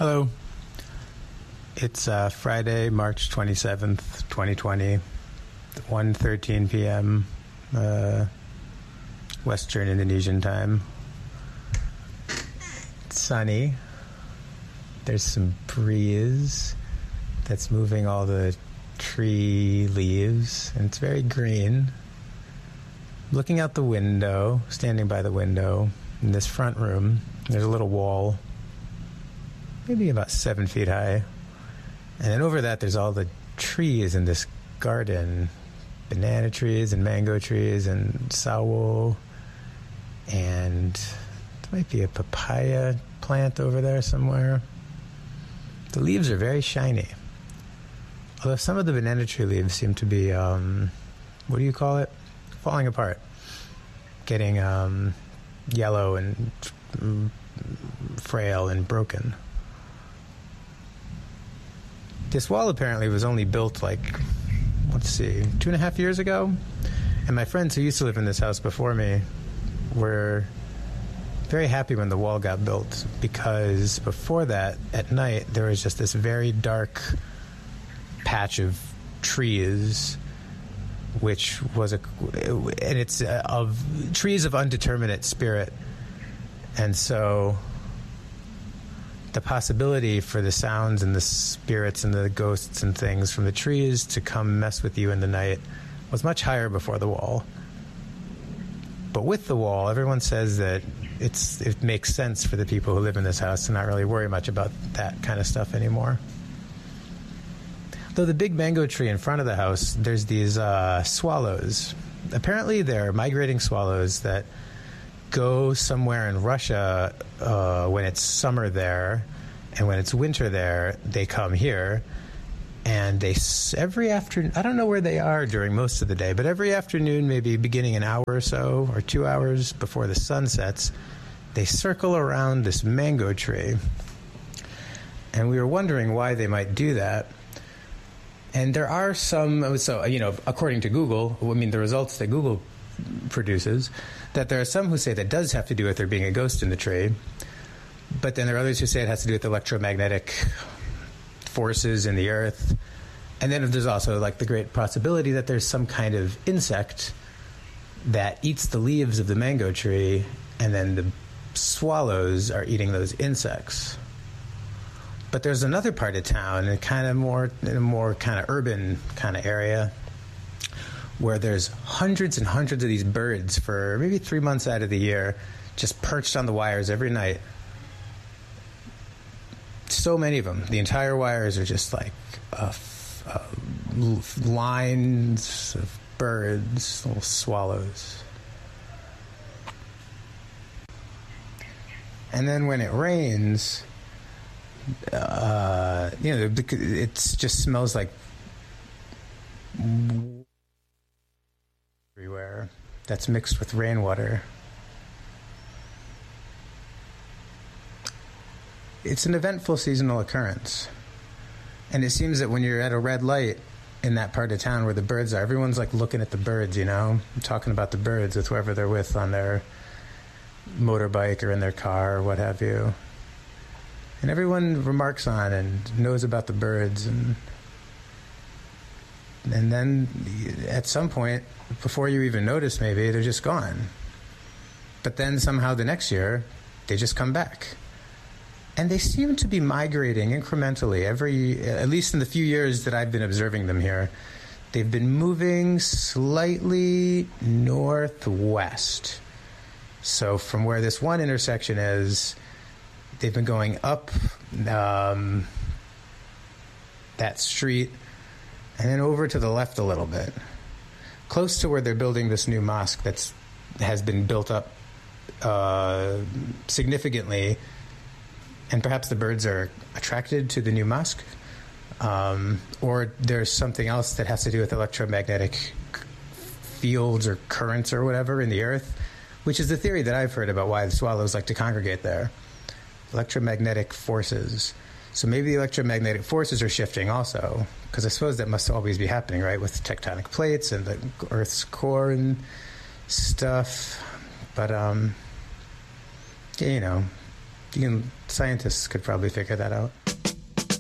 Hello. It's Friday, March 27th, 2020, 1:13 p.m. Western Indonesian time. It's sunny. There's some breeze that's moving all the tree leaves, and it's very green. Looking out the window, standing by the window, in this front room, there's a little wall, maybe about 7 feet high. And then over that, there's all the trees in this garden. Banana trees and mango trees and sawo. And there might be a papaya plant over there somewhere. The leaves are very shiny. Although some of the banana tree leaves seem to be, what do you call it? Falling apart. Getting yellow and frail and broken. This wall apparently was only built 2.5 years ago. And my friends who used to live in this house before me were very happy when the wall got built, because before that, at night, there was just this very dark patch of trees, which was of trees of undeterminate spirit. And so the possibility for the sounds and the spirits and the ghosts and things from the trees to come mess with you in the night was much higher before the wall. But with the wall, everyone says that it makes sense for the people who live in this house to not really worry much about that kind of stuff anymore. Though the big mango tree in front of the house, there's these swallows. Apparently they're migrating swallows that go somewhere in Russia when it's summer there, and when it's winter there, they come here. And every afternoon, I don't know where they are during most of the day, but every afternoon, maybe beginning an hour or so, or 2 hours before the sun sets, they circle around this mango tree. And we were wondering why they might do that. And there are some, according to Google, the results that Google produces, that there are some who say that does have to do with there being a ghost in the tree. But then there are others who say it has to do with electromagnetic forces in the earth. And then there's also the great possibility that there's some kind of insect that eats the leaves of the mango tree, and then the swallows are eating those insects. But there's another part of town, in a more urban kind of area, where there's hundreds and hundreds of these birds for maybe 3 months out of the year, just perched on the wires every night. So many of them. The entire wires are just lines of birds, little swallows. And then when it rains, it just smells like everywhere that's mixed with rainwater. It's an eventful seasonal occurrence. And it seems that when you're at a red light in that part of town where the birds are, everyone's looking at the birds, talking about the birds with whoever they're with on their motorbike or in their car or what have you. And everyone remarks on and knows about the birds, and then at some point, before you even notice, maybe they're just gone. But then somehow the next year, they just come back. And they seem to be migrating incrementally at least in the few years that I've been observing them here. They've been moving slightly northwest. So from where this one intersection is, they've been going up that street and then over to the left a little bit, close to where they're building this new mosque has been built up significantly. And perhaps the birds are attracted to the new mosque, or there's something else that has to do with electromagnetic fields or currents or whatever in the earth, which is the theory that I've heard about why the swallows like to congregate there. Electromagnetic forces. So maybe the electromagnetic forces are shifting also, because I suppose that must always be happening, right, with tectonic plates and the Earth's core and stuff. But, Scientists could probably figure that out.